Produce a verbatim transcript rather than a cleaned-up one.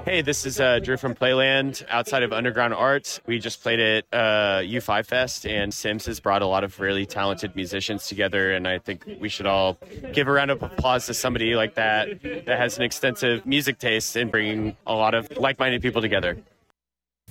Hey, this is uh, Drew from Playland outside of Underground Arts. We just played at uh, U five Fest, and Sims has brought a lot of really talented musicians together, and I think we should all give a round of applause to somebody like that that has an extensive music taste in bringing a lot of like-minded people together.